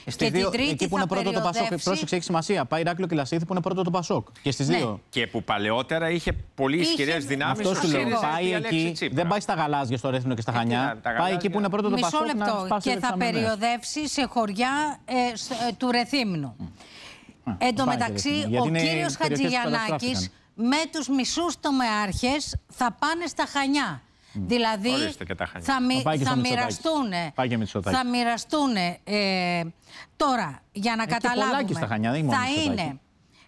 Στις δύο, εκεί που είναι πρώτο το Πασόκ, πρόσεξε, έχει σημασία. Πάει Ηράκλειο και Λασίθι που είναι πρώτο το Πασόκ. Και στις δύο. Και που παλαιότερα είχε πολύ ισχυρές δυνάμεις. Αυτό σου λέω. Πάει εκεί, δεν πάει στα γαλάζια, στο Ρέθινο και στα Χανιά. Πάει εκεί που είναι πρώτο το Πασόκ. Μισό λεπτό. Και θα περιοδεύσει σε χωριά του Ρεθύμνου. Εν τω μεταξύ, ο κύριος Χατζηγιαννάκης με τους μισούς τομεάρχες θα πάνε στα Χανιά. Δηλαδή θα μοιραστούν τώρα, για να καταλάβουμε, θα είναι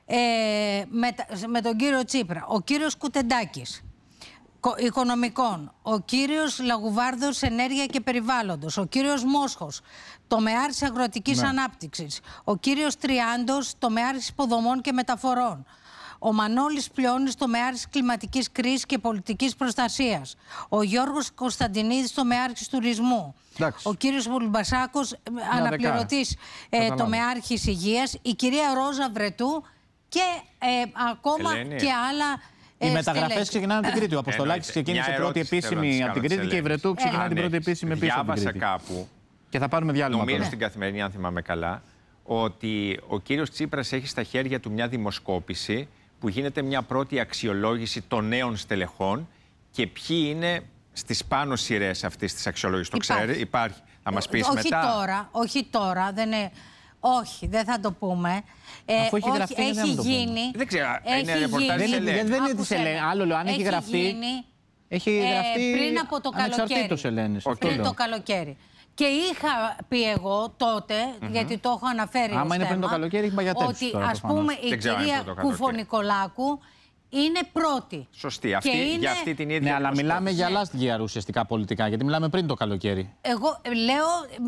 με τον κύριο Τσίπρα, ο κύριος Κουτεντάκης Οικονομικών, ο κύριος Λαγουβάρδος Ενέργεια και Περιβάλλοντος, ο κύριος Μόσχος τομεάρχης Αγροτικής Ανάπτυξης, ο κύριος Τριάντος τομεάρχης Υποδομών και Μεταφορών, ο Μανώλης Πλιώνης τομεάρχης Κλιματικής Κρίσης και Πολιτικής Προστασίας, ο Γιώργος Κωνσταντινίδης τομεάρχης Τουρισμού, ο κύριος Βουλμπασάκος αναπληρωτής τομεάρχης Υγείας, η κυρία Ρόζα Βρετού και ακόμα και άλλα. Οι μεταγραφές ξεκινάνε από την Κρήτη. Ο Αποστολάκης ξεκίνησε πρώτη επίσημη από την Κρήτη και η Βρετού ξεκινάει την πρώτη επίσημη επίσημη. Διάβασα κάπου. Και θα πάρουμε διάλειμμα. Νομίζω στην Καθημερινή, αν θυμάμαι καλά, ότι ο κύριος Τσίπρας έχει στα χέρια του μια δημοσκόπηση που γίνεται μια πρώτη αξιολόγηση των νέων στελεχών και ποιοι είναι στις πάνω σειρές αυτής της αξιολόγησης. Το ξέρει, υπάρχει. Θα μας πεις μετά. Όχι τώρα, δεν είναι. Όχι, δεν θα το πούμε. Αφού έχει γραφτεί, έχει γίνει. Δεν ξέρω, είναι ρεπορτάζ της Ελένης. Δεν είναι της Ελένης. Άλλο λέω, αν έχει γραφτεί. Έχει γραφτεί πριν από το καλοκαίρι. Πριν το καλοκαίρι. Και είχα πει εγώ τότε, γιατί το έχω αναφέρει. Άμα είναι πριν το καλοκαίρι, έχει μαγιατέψει. Ότι ας πούμε η κυρία Κουφονικολάκου είναι πρώτη. Σωστή. Για αυτή την ίδια. Ναι, αλλά μιλάμε για last year ουσιαστικά πολιτικά, γιατί μιλάμε πριν το καλοκαίρι. Εγώ λέω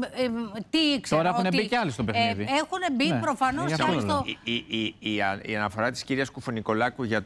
τι ήξερα. Τώρα έχουν μπει κι άλλοι στο παιχνίδι. Έχουν μπει προφανώς κι άλλοι στο. Η αναφορά της κυρίας Κουφονικολάκου για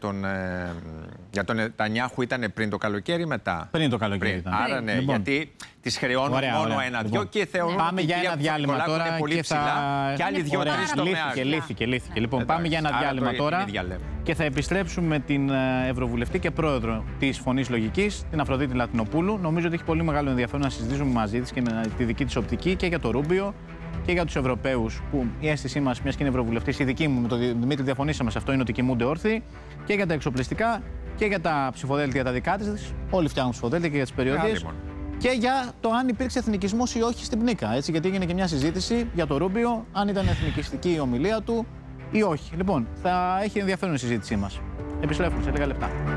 τον Νετανιάχου ήταν πριν το καλοκαίρι ή μετά? Πριν το καλοκαίρι. Άρα ναι, γιατί τις χρεώνουν μόνο ένα-δυο και θεωρούν πάμε για ένα διάλειμμα τώρα είναι πολύ ψηλά και άλλοι δύο-τρεις τομέας. Λύθηκε. Λοιπόν, πάμε για ένα διάλειμμα τώρα και θα επιστρέψουμε με την Ευρωβουλευτή και πρόεδρο της Φωνής Λογικής, την Αφροδίτη Λατινοπούλου. Νομίζω ότι έχει πολύ μεγάλο ενδιαφέρον να συζητήσουμε μαζί της και με τη δική της οπτική και για το Ρούμπιο και για τους Ευρωπαίους, που η αίσθησή μας, μιας και είναι Ευρωβουλευτής, η δική μου με τον Δημήτρη διαφωνήσαμε σε αυτό, είναι ότι κοιμούνται όρθιοι, και για τα εξοπλιστικά και για τα ψηφοδέλτια τα δικά της. Όλοι φτιάχνουν ψηφοδέλτια και για τις περιοδίες. Και για το αν υπήρξε εθνικισμός ή όχι στην Πνίκα. Έτσι, γιατί έγινε και μια συζήτηση για το Ρούμπιο, αν ήταν εθνικιστική η ομιλία του ή όχι. Λοιπόν, θα έχει ενδιαφέρον η συζήτησή μας. Επιστρέφουμε σε λίγα λεπτά.